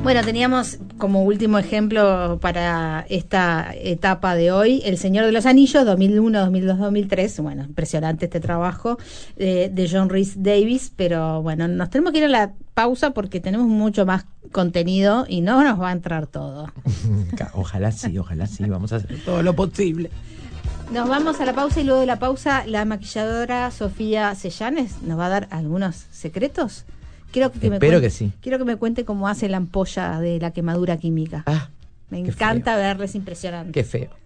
Bueno, teníamos como último ejemplo para esta etapa de hoy El Señor de los Anillos, 2001, 2002, 2003. Bueno, impresionante este trabajo de John Rhys Davies, pero bueno, nos tenemos que ir a la pausa porque tenemos mucho más contenido y no nos va a entrar todo. Ojalá sí, vamos a hacer todo lo posible. Nos vamos a la pausa y luego de la pausa la maquilladora Sofía Sellanes nos va a dar algunos secretos. Espero que sí. Quiero que me cuente cómo hace la ampolla de la quemadura química. Me encanta verla, es impresionante. Qué feo.